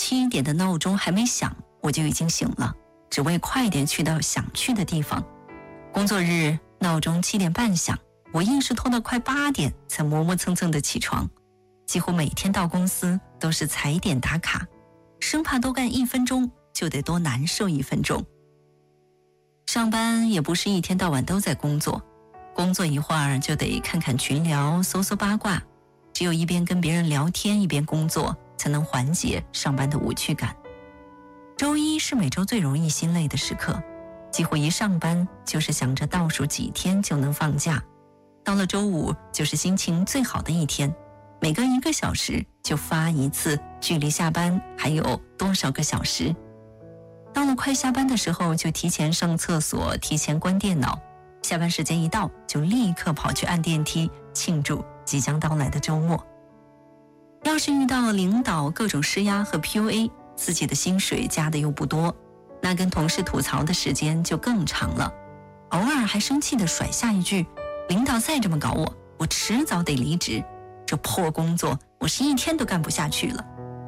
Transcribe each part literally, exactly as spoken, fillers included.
七点的闹钟还没响，我就已经醒了，只为快点去到想去的地方。工作日闹钟七点半响，我硬是拖到快八点才磨磨蹭蹭的起床。几乎每天到公司都是踩点打卡，生怕多干一分钟就得多难受一分钟。上班也不是一天到晚都在工作，工作一会儿就得看看群聊，搜搜八卦，只有一边跟别人聊天一边工作，才能缓解上班的无趣感。周一是每周最容易心累的时刻，几乎一上班就是想着倒数几天就能放假。到了周五就是心情最好的一天，每隔一个小时就发一次距离下班还有多少个小时。到了快下班的时候就提前上厕所，提前关电脑，下班时间一到就立刻跑去按电梯，庆祝即将到来的周末。要是遇到领导各种施压和 P U A， 自己的薪水加的又不多，那跟同事吐槽的时间就更长了，偶尔还生气地甩下一句，领导再这么搞我，我迟早得离职，这破工作我是一天都干不下去了。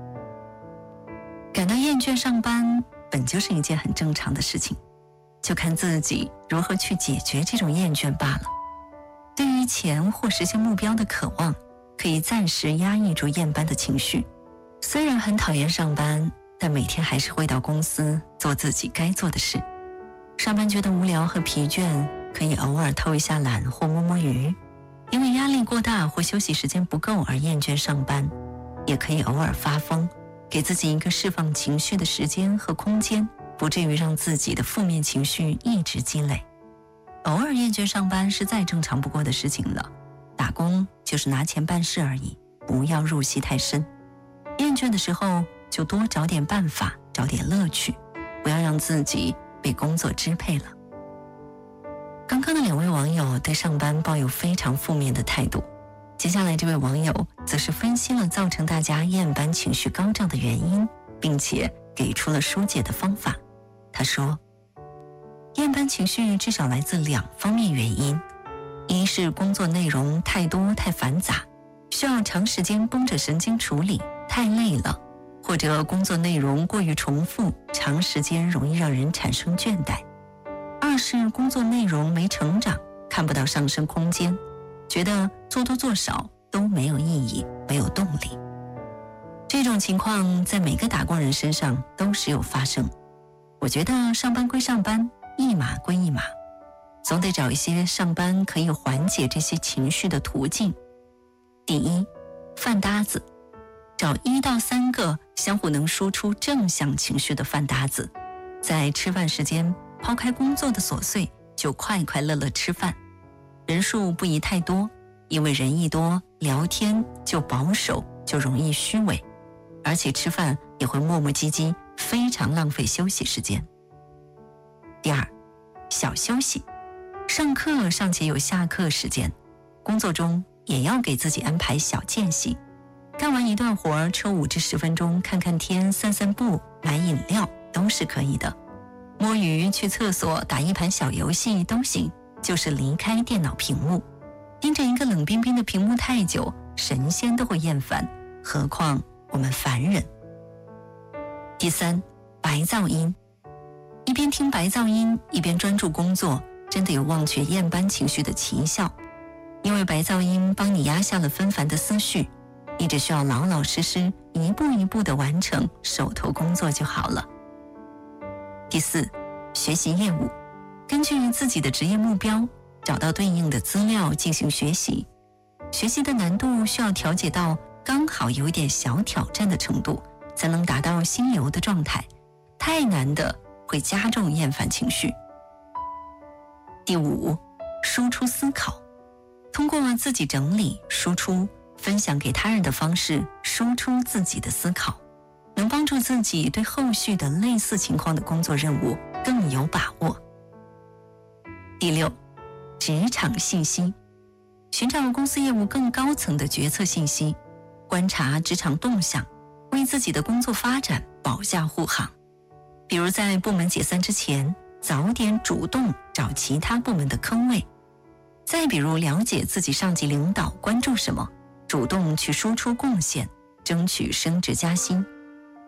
感到厌倦上班本就是一件很正常的事情，就看自己如何去解决这种厌倦罢了。对于钱或实现目标的渴望，可以暂时压抑住厌班的情绪。虽然很讨厌上班，但每天还是会到公司做自己该做的事。上班觉得无聊和疲倦，可以偶尔偷一下懒或摸摸鱼。因为压力过大或休息时间不够而厌倦上班，也可以偶尔发疯，给自己一个释放情绪的时间和空间，不至于让自己的负面情绪一直积累。偶尔厌倦上班是再正常不过的事情了，打工就是拿钱办事而已，不要入戏太深。厌倦的时候就多找点办法，找点乐趣，不要让自己被工作支配了。刚刚的两位网友对上班抱有非常负面的态度，接下来这位网友则是分析了造成大家厌班情绪高涨的原因，并且给出了疏解的方法。他说，厌班情绪至少来自两方面原因，一是工作内容太多太繁杂，需要长时间绷着神经处理，太累了，或者工作内容过于重复，长时间容易让人产生倦怠。二是工作内容没成长，看不到上升空间，觉得做多做少都没有意义，没有动力。这种情况在每个打工人身上都时有发生。我觉得上班归上班，一码归一码，总得找一些上班可以缓解这些情绪的途径。第一，饭搭子，找一到三个相互能输出正向情绪的饭搭子，在吃饭时间抛开工作的琐碎，就快快乐乐吃饭。人数不宜太多，因为人一多，聊天就保守，就容易虚伪，而且吃饭也会磨磨唧唧，非常浪费休息时间。第二，小休息，上课尚且有下课时间，工作中也要给自己安排小间隙，干完一段活儿，抽五至十分钟看看天，散散步，买饮料都是可以的。摸鱼、去厕所、打一盘小游戏都行，就是离开电脑屏幕。盯着一个冷冰冰的屏幕太久，神仙都会厌烦，何况我们凡人。第三，白噪音，一边听白噪音一边专注工作，真的有忘却厌班情绪的奇效。因为白噪音帮你压下了纷繁的思绪，你只需要老老实实一步一步地完成手头工作就好了。第四，学习业务，根据自己的职业目标，找到对应的资料进行学习。学习的难度需要调节到刚好有一点小挑战的程度，才能达到心流的状态，太难的会加重厌烦情绪。第五，输出思考，通过自己整理、输出、分享给他人的方式，输出自己的思考，能帮助自己对后续的类似情况的工作任务更有把握。第六，职场信息，寻找公司业务更高层的决策信息，观察职场动向，为自己的工作发展保驾护航。比如在部门解散之前，早点主动找其他部门的坑位。再比如了解自己上级领导关注什么，主动去输出贡献，争取升职加薪。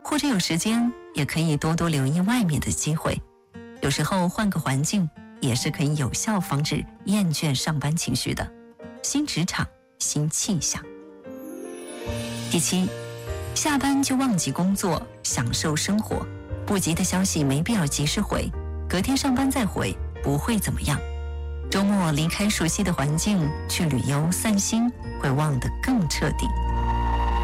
或者有时间也可以多多留意外面的机会，有时候换个环境也是可以有效防止厌倦上班情绪的。新职场，新气象。第七，下班就忘记工作，享受生活，不急的消息没必要及时回，隔天上班再回不会怎么样。周末离开熟悉的环境，去旅游散心，会忘得更彻底。